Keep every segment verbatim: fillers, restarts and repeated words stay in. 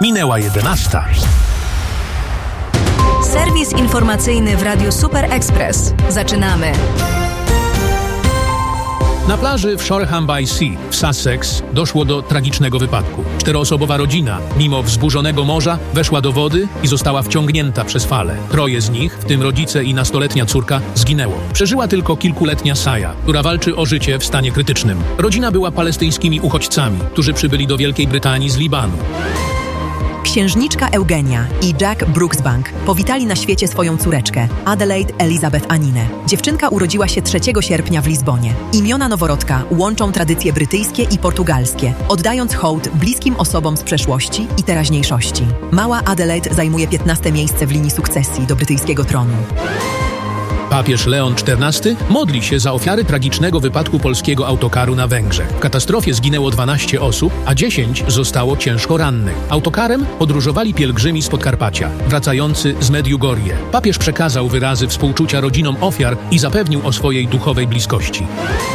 Minęła jedenasta. Serwis informacyjny w Radiu Super Express. Zaczynamy. Na plaży w Shoreham by Sea w Sussex doszło do tragicznego wypadku. Czteroosobowa rodzina, mimo wzburzonego morza, weszła do wody i została wciągnięta przez fale. Troje z nich, w tym rodzice i nastoletnia córka, zginęło. Przeżyła tylko kilkuletnia Saja, która walczy o życie w stanie krytycznym. Rodzina była palestyńskimi uchodźcami, którzy przybyli do Wielkiej Brytanii z Libanu. Księżniczka Eugenia i Jack Brooksbank powitali na świecie swoją córeczkę, Adelaide Elizabeth Aninę. Dziewczynka urodziła się trzeciego sierpnia w Lizbonie. Imiona noworodka łączą tradycje brytyjskie i portugalskie, oddając hołd bliskim osobom z przeszłości i teraźniejszości. Mała Adelaide zajmuje piętnaste miejsce w linii sukcesji do brytyjskiego tronu. Papież Leon czternasty modli się za ofiary tragicznego wypadku polskiego autokaru na Węgrzech. W katastrofie zginęło dwanaście osób, a dziesięć zostało ciężko rannych. Autokarem podróżowali pielgrzymi z Podkarpacia, wracający z Mediugorje. Papież przekazał wyrazy współczucia rodzinom ofiar i zapewnił o swojej duchowej bliskości.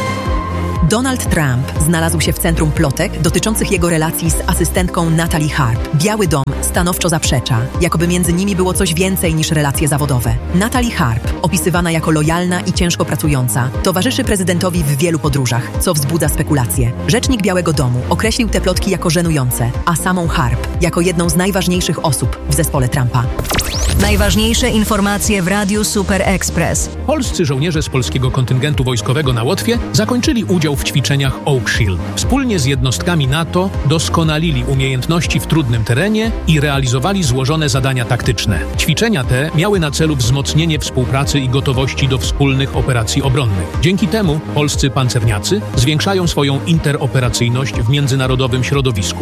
Donald Trump znalazł się w centrum plotek dotyczących jego relacji z asystentką Natalie Harp. Biały Dom stanowczo zaprzecza, jakoby między nimi było coś więcej niż relacje zawodowe. Natalie Harp, opisywana jako lojalna i ciężko pracująca, towarzyszy prezydentowi w wielu podróżach, co wzbudza spekulacje. Rzecznik Białego Domu określił te plotki jako żenujące, a samą Harp jako jedną z najważniejszych osób w zespole Trumpa. Najważniejsze informacje w Radiu Super Express. Polscy żołnierze z polskiego kontyngentu wojskowego na Łotwie zakończyli udział w ćwiczeniach Oak Shield. Wspólnie z jednostkami NATO doskonalili umiejętności w trudnym terenie i realizowali złożone zadania taktyczne. Ćwiczenia te miały na celu wzmocnienie współpracy i gotowości do wspólnych operacji obronnych. Dzięki temu polscy pancerniacy zwiększają swoją interoperacyjność w międzynarodowym środowisku.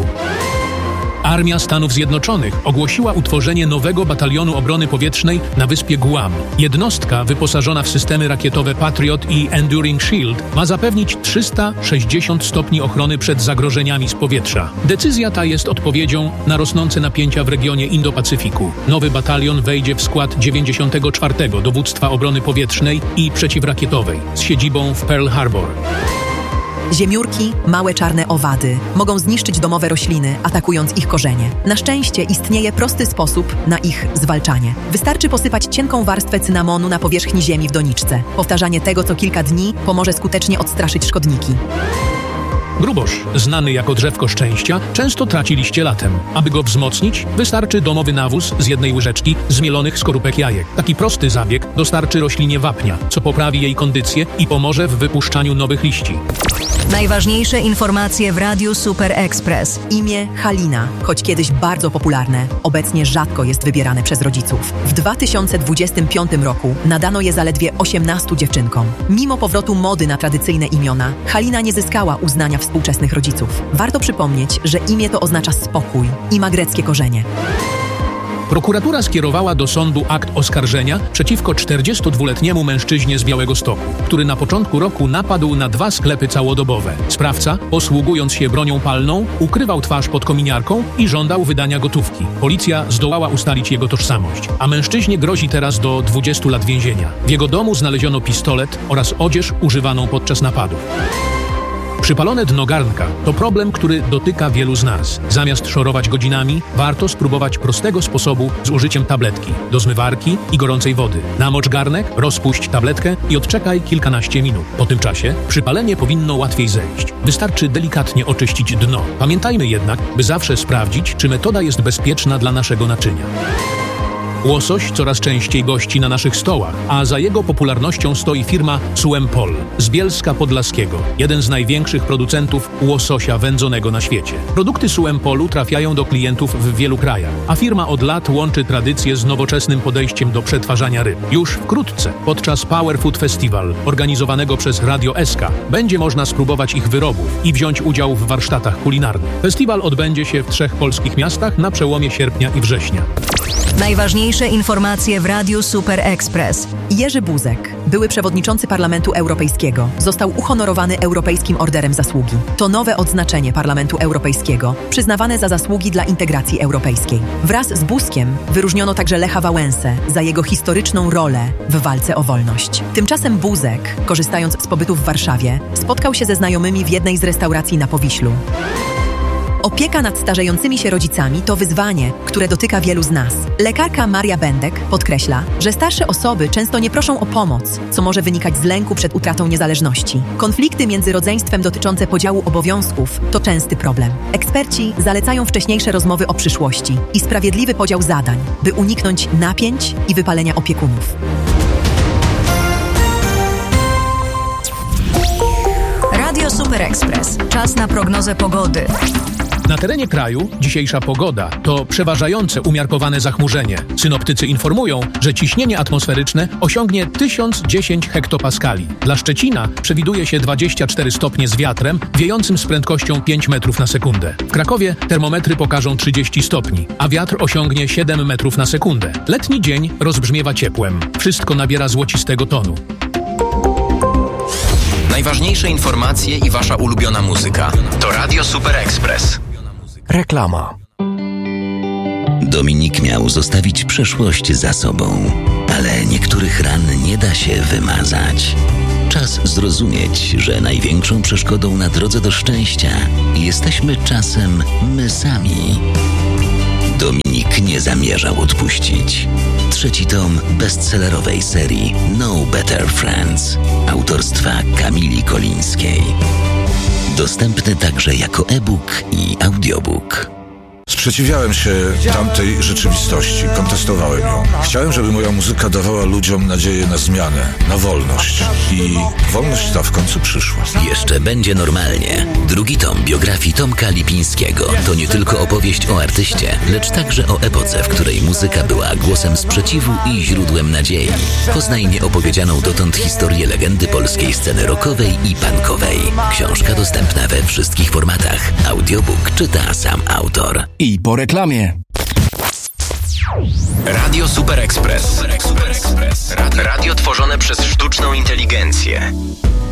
Armia Stanów Zjednoczonych ogłosiła utworzenie nowego batalionu obrony powietrznej na wyspie Guam. Jednostka wyposażona w systemy rakietowe Patriot i Enduring Shield ma zapewnić trzysta sześćdziesiąt stopni ochrony przed zagrożeniami z powietrza. Decyzja ta jest odpowiedzią na rosnące napięcia w regionie Indo-Pacyfiku. Nowy batalion wejdzie w skład dziewięćdziesiątego czwartego Dowództwa Obrony Powietrznej i Przeciwrakietowej z siedzibą w Pearl Harbor. Ziemiórki, małe czarne owady, mogą zniszczyć domowe rośliny, atakując ich korzenie. Na szczęście istnieje prosty sposób na ich zwalczanie. Wystarczy posypać cienką warstwę cynamonu na powierzchni ziemi w doniczce. Powtarzanie tego co kilka dni pomoże skutecznie odstraszyć szkodniki. Grubosz, znany jako drzewko szczęścia, często traci liście latem. Aby go wzmocnić, wystarczy domowy nawóz z jednej łyżeczki zmielonych skorupek jajek. Taki prosty zabieg dostarczy roślinie wapnia, co poprawi jej kondycję i pomoże w wypuszczaniu nowych liści. Najważniejsze informacje w Radiu Super Express. Imię Halina, choć kiedyś bardzo popularne, obecnie rzadko jest wybierane przez rodziców. W dwa tysiące dwudziestym piątym roku nadano je zaledwie osiemnastu dziewczynkom. Mimo powrotu mody na tradycyjne imiona, Halina nie zyskała uznania współczesnych rodziców. Warto przypomnieć, że imię to oznacza spokój i ma greckie korzenie. Prokuratura skierowała do sądu akt oskarżenia przeciwko czterdziestodwuletniemu mężczyźnie z Białegostoku, który na początku roku napadł na dwa sklepy całodobowe. Sprawca, posługując się bronią palną, ukrywał twarz pod kominiarką i żądał wydania gotówki. Policja zdołała ustalić jego tożsamość, a mężczyźnie grozi teraz do dwudziestu lat więzienia. W jego domu znaleziono pistolet oraz odzież używaną podczas napadów. Przypalone dno garnka to problem, który dotyka wielu z nas. Zamiast szorować godzinami, warto spróbować prostego sposobu z użyciem tabletki do zmywarki i gorącej wody. Namocz garnek, rozpuść tabletkę i odczekaj kilkanaście minut. Po tym czasie przypalenie powinno łatwiej zejść. Wystarczy delikatnie oczyścić dno. Pamiętajmy jednak, by zawsze sprawdzić, czy metoda jest bezpieczna dla naszego naczynia. Łosoś coraz częściej gości na naszych stołach, a za jego popularnością stoi firma Suempol z Bielska Podlaskiego, jeden z największych producentów łososia wędzonego na świecie. Produkty Suempolu trafiają do klientów w wielu krajach, a firma od lat łączy tradycję z nowoczesnym podejściem do przetwarzania ryb. Już wkrótce, podczas Power Food Festival, organizowanego przez Radio S K, będzie można spróbować ich wyrobów i wziąć udział w warsztatach kulinarnych. Festiwal odbędzie się w trzech polskich miastach na przełomie sierpnia i września. Najważniejsze informacje w Radiu Super Express. Jerzy Buzek, były przewodniczący Parlamentu Europejskiego, został uhonorowany Europejskim Orderem Zasługi. To nowe odznaczenie Parlamentu Europejskiego, przyznawane za zasługi dla integracji europejskiej. Wraz z Buzkiem wyróżniono także Lecha Wałęsę za jego historyczną rolę w walce o wolność. Tymczasem Buzek, korzystając z pobytu w Warszawie, spotkał się ze znajomymi w jednej z restauracji na Powiślu. Opieka nad starzejącymi się rodzicami to wyzwanie, które dotyka wielu z nas. Lekarka Maria Bendek podkreśla, że starsze osoby często nie proszą o pomoc, co może wynikać z lęku przed utratą niezależności. Konflikty między rodzeństwem dotyczące podziału obowiązków to częsty problem. Eksperci zalecają wcześniejsze rozmowy o przyszłości i sprawiedliwy podział zadań, by uniknąć napięć i wypalenia opiekunów. Radio Super Express. Czas na prognozę pogody. Na terenie kraju dzisiejsza pogoda to przeważające umiarkowane zachmurzenie. Synoptycy informują, że ciśnienie atmosferyczne osiągnie tysiąc dziesięć hektopaskali. Dla Szczecina przewiduje się dwadzieścia cztery stopnie z wiatrem wiejącym z prędkością pięć metrów na sekundę. W Krakowie termometry pokażą trzydzieści stopni, a wiatr osiągnie siedem metrów na sekundę. Letni dzień rozbrzmiewa ciepłem. Wszystko nabiera złocistego tonu. Najważniejsze informacje i wasza ulubiona muzyka. To Radio Super Express. Reklama. Dominik miał zostawić przeszłość za sobą, ale niektórych ran nie da się wymazać. Czas zrozumieć, że największą przeszkodą na drodze do szczęścia jesteśmy czasem my sami. Dominik nie zamierzał odpuścić. Trzeci tom bestsellerowej serii No Better Friends autorstwa Kamili Kolińskiej. Dostępny także jako e-book i audiobook. Sprzeciwiałem się tamtej rzeczywistości, kontestowałem ją. Chciałem, żeby moja muzyka dawała ludziom nadzieję na zmianę, na wolność. I wolność ta w końcu przyszła. Jeszcze będzie normalnie. Drugi tom biografii Tomka Lipińskiego to nie tylko opowieść o artyście, lecz także o epoce, w której muzyka była głosem sprzeciwu i źródłem nadziei. Poznaj nieopowiedzianą dotąd historię legendy polskiej sceny rockowej i punkowej. Książka dostępna we wszystkich formatach. Audiobook czyta sam autor. I po reklamie. Radio Super Express. Radio tworzone przez sztuczną inteligencję.